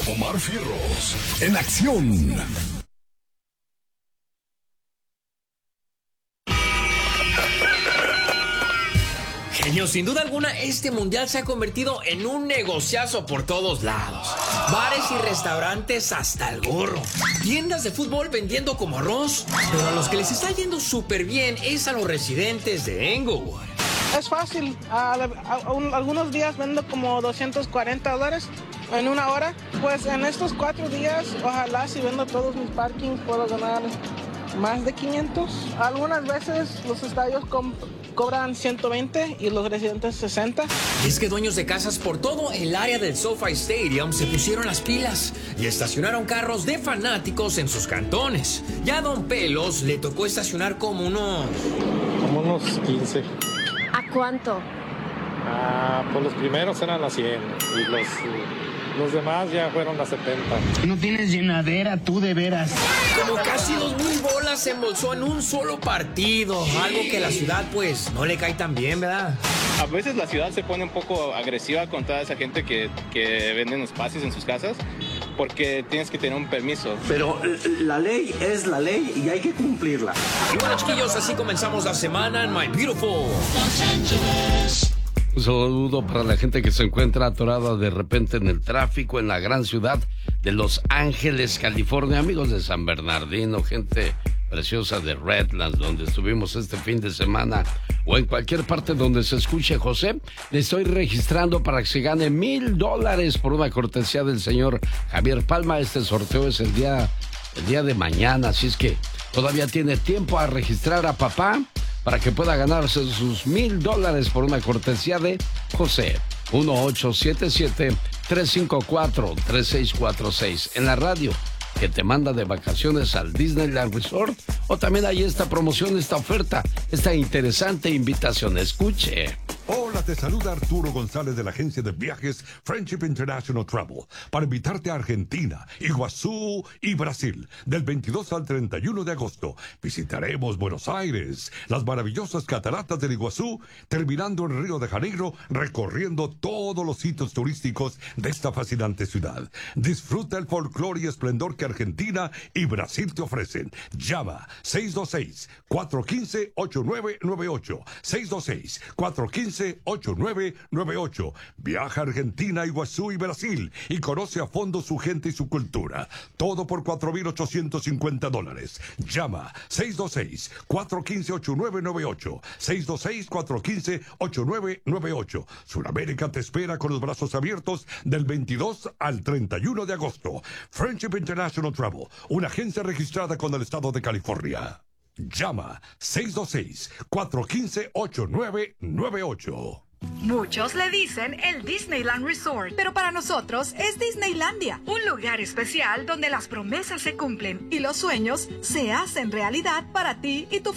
Omar Fierros, en acción. Genio, sin duda alguna, este mundial se ha convertido en un negociazo por todos lados. Bares y restaurantes hasta el gorro. Tiendas de fútbol vendiendo como arroz. Pero a los que les está yendo súper bien es a los residentes de Englewood. Es fácil. Algunos días vendo como $240 en una hora. Pues en estos 4 días, ojalá si vendo todos mis parkings puedo ganar más de 500. Algunas veces los estadios cobran 120 y los residentes 60. Y es que dueños de casas por todo el área del SoFi Stadium se pusieron las pilas y estacionaron carros de fanáticos en sus cantones. Ya a Don Pelos le tocó estacionar como unos 15. ¿A cuánto? Pues los primeros eran a 100 y los demás ya fueron a 70. No tienes llenadera, tú de veras. Como casi 2,000 bolas se embolsó en un solo partido. Algo que la ciudad pues no le cae tan bien, ¿verdad? A veces la ciudad se pone un poco agresiva con toda esa gente que venden espacios en sus casas, porque tienes que tener un permiso. Pero la ley es la ley y hay que cumplirla. Y bueno, chiquillos, así comenzamos la semana en My Beautiful Los Ángeles. Un saludo para la gente que se encuentra atorada de repente en el tráfico en la gran ciudad de Los Ángeles, California. Amigos de San Bernardino, gente preciosa de Redlands, donde estuvimos este fin de semana, o en cualquier parte donde se escuche José, le estoy registrando para que se gane $1,000 por una cortesía del señor Javier Palma. Este sorteo es el día de mañana, así es que todavía tiene tiempo a registrar a papá para que pueda ganarse sus $1,000 por una cortesía de José. 1877-354-3646 en la radio, que te manda de vacaciones al Disneyland Resort. O también hay esta promoción, esta oferta, esta interesante invitación. Escuche. Hola, te saluda Arturo González de la agencia de viajes Friendship International Travel para invitarte a Argentina, Iguazú y Brasil del 22 al 31 de agosto. Visitaremos Buenos Aires, las maravillosas cataratas del Iguazú, terminando en Río de Janeiro, recorriendo todos los sitios turísticos de esta fascinante ciudad. Disfruta el folclore y esplendor que Argentina y Brasil te ofrecen. Llama 626-415-8998. 626-415-8998. Viaja a Argentina, Iguazú y Brasil y conoce a fondo su gente y su cultura. Todo por $4,850. Llama 626-415-8998. 626-415-8998. Sudamérica te espera con los brazos abiertos del 22 al 31 de agosto. Friendship International Travel, una agencia registrada con el estado de California. Llama 626-415-8998. Muchos le dicen el Disneyland Resort, pero para nosotros es Disneylandia, un lugar especial donde las promesas se cumplen y los sueños se hacen realidad para ti y tu familia.